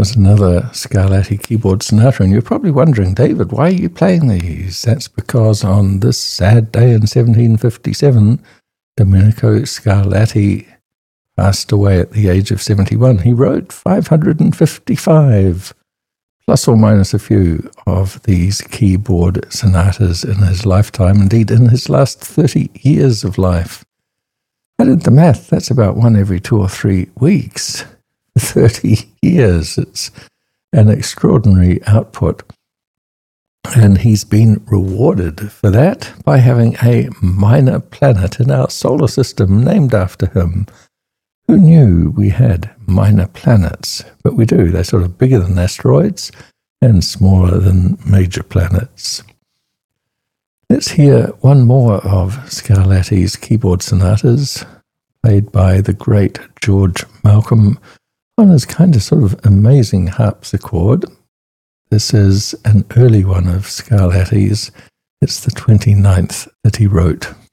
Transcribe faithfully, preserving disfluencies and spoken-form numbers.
was another Scarlatti keyboard sonata, and you're probably wondering, David, why are you playing these? That's because on this sad day in seventeen fifty-seven, Domenico Scarlatti passed away at the age of seventy-one. He wrote five hundred fifty-five, plus or minus a few, of these keyboard sonatas in his lifetime, indeed in his last thirty years of life. I did the math, that's about one every two or three weeks. thirty years. It's an extraordinary output. And he's been rewarded for that by having a minor planet in our solar system named after him. Who knew we had minor planets? But we do. They're sort of bigger than asteroids and smaller than major planets. Let's hear one more of Scarlatti's keyboard sonatas, played by the great George Malcolm on his kind of sort of amazing harpsichord. This is an early one of Scarlatti's. It's the twenty-ninth that he wrote.